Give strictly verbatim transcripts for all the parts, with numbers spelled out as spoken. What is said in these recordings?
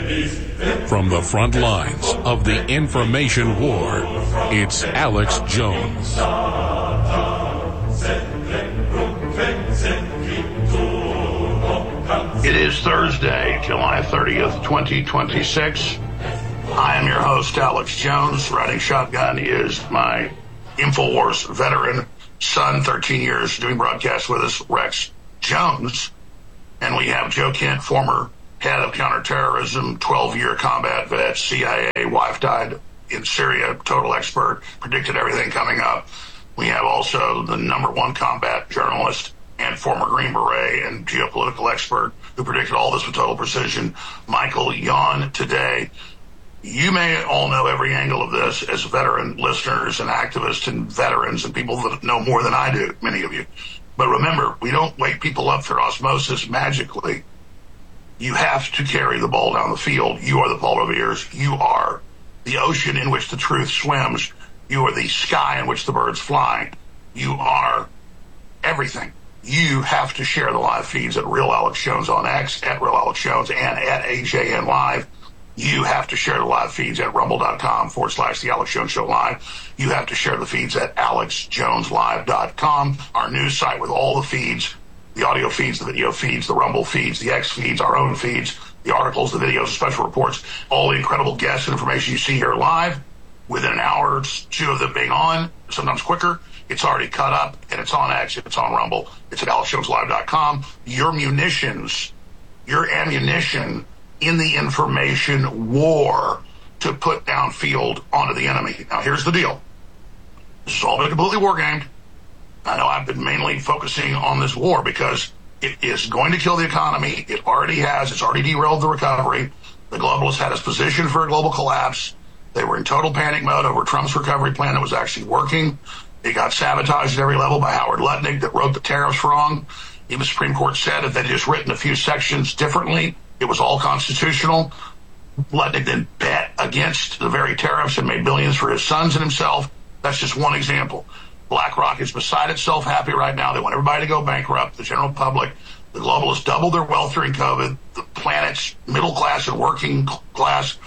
From the front lines of the information war, it's Alex Jones. It is Thursday, July thirtieth, twenty twenty-six. I am your host, Alex Jones. Riding shotgun is my InfoWars veteran son, thirteen years doing broadcasts with us, Rex Jones. And we have Joe Kent, former head of counterterrorism, twelve-year combat vet, C I A, wife died in Syria, total expert, predicted everything coming up. We have also the number one combat journalist and former Green Beret and geopolitical expert who predicted all this with total precision, Michael Yon today. You may all know every angle of this as veteran listeners and activists and veterans and people that know more than I do, many of you. But remember, we don't wake people up through osmosis magically. You have to carry the ball down the field. You are the Paul Revere's. You are the ocean in which the truth swims. You are the sky in which the birds fly. You are everything. You have to share the live feeds at Real Alex Jones on X, at Real Alex Jones, and at A J N Live. You have to share the live feeds at rumble.com forward slash the Alex Jones Show Live. You have to share the feeds at alex jones live dot com, our news site with all the feeds, the audio feeds, the video feeds, the Rumble feeds, the X feeds, our own feeds, the articles, the videos, the special reports, all the incredible guests and information you see here live. Within an hour or two of them being on, sometimes quicker, it's already cut up, and it's on X, it's on Rumble, it's at alex jones live dot com. Your munitions, your ammunition in the information war to put downfield onto the enemy. Now, here's the deal. This has all been completely war-gamed. I know I've been mainly focusing on this war because it is going to kill the economy. It already has. It's already derailed the recovery. The globalists had us positioned for a global collapse. They were in total panic mode over Trump's recovery plan that was actually working. It got sabotaged at every level by Howard Lutnick that wrote the tariffs wrong. Even the Supreme Court said if they'd just written a few sections differently, it was all constitutional. Lutnick then bet against the very tariffs and made billions for his sons and himself. That's just one example. BlackRock is beside itself happy right now. They want everybody to go bankrupt, the general public. The globalists doubled their wealth during COVID. The planet's middle class and working class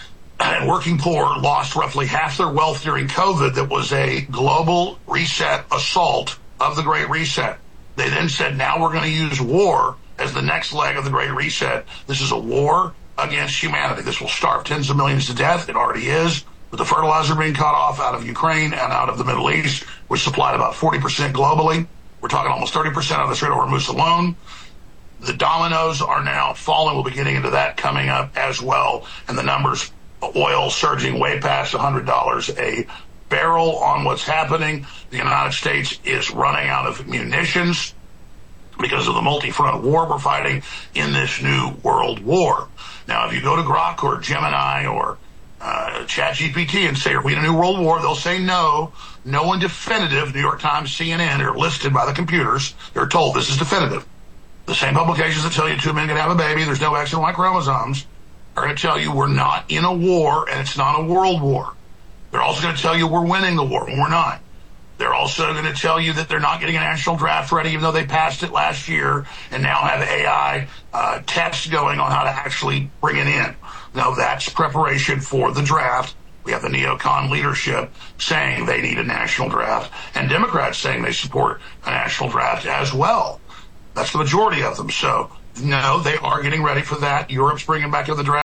and working poor lost roughly half their wealth during COVID. That was a global reset assault of the Great Reset. They then said, now we're going to use war as the next leg of the Great Reset. This is a war against humanity. This will starve tens of millions to death. It already is, with the fertilizer being cut off out of Ukraine and out of the Middle East, which supplied about forty percent globally. We're talking almost thirty percent of the Strait of Hormuz alone. The dominoes are now falling. We'll be getting into that coming up as well. And the numbers, oil surging way past one hundred dollars a barrel on what's happening. The United States is running out of munitions because of the multi-front war we're fighting in this new world war. Now, if you go to Grok or Gemini or uh, ChatGPT and say, are we in a new world war? They'll say no. No one definitive. New York Times, C N N are listed by the computers. They're told this is definitive. The same publications that tell you two men can have a baby, there's no X and Y chromosomes, are going to tell you we're not in a war and it's not a world war. They're also going to tell you we're winning the war when we're not. They're also going to tell you that they're not getting a national draft ready, even though they passed it last year and now have A I uh, tests going on how to actually bring it in. Now, that's preparation for the draft. We have the neocon leadership saying they need a national draft, and Democrats saying they support a national draft as well. That's the majority of them. So, no, they are getting ready for that. Europe's bringing back to the draft.